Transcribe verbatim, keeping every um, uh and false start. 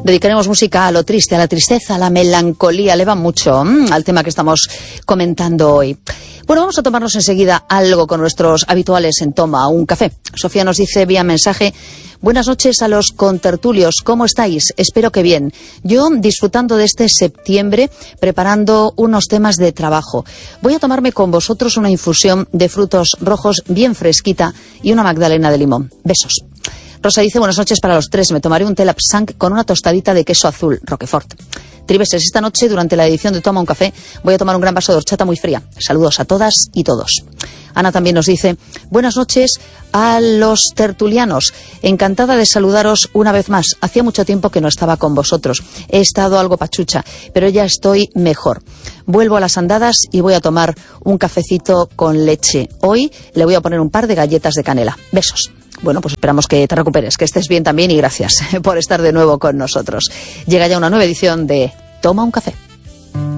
Dedicaremos música a lo triste, a la tristeza, a la melancolía. Le va mucho mmm, al tema que estamos comentando hoy. Bueno, vamos a tomarnos enseguida algo con nuestros habituales en Toma un Café. Sofía nos dice vía mensaje: buenas noches a los contertulios, ¿cómo estáis? Espero que bien. Yo disfrutando de este septiembre, preparando unos temas de trabajo. Voy a tomarme con vosotros una infusión de frutos rojos bien fresquita y una magdalena de limón. Besos. Rosa dice, buenas noches para los tres, me tomaré un té lapsang con una tostadita de queso azul, Roquefort. Tribeses, esta noche, durante la edición de Toma un Café, voy a tomar un gran vaso de horchata muy fría. Saludos a todas y todos. Ana también nos dice, buenas noches a los tertulianos. Encantada de saludaros una vez más. Hacía mucho tiempo que no estaba con vosotros. He estado algo pachucha, pero ya estoy mejor. Vuelvo a las andadas y voy a tomar un cafecito con leche. Hoy le voy a poner un par de galletas de canela. Besos. Bueno, pues esperamos que te recuperes, que estés bien también y gracias por estar de nuevo con nosotros. Llega ya una nueva edición de Toma un Café.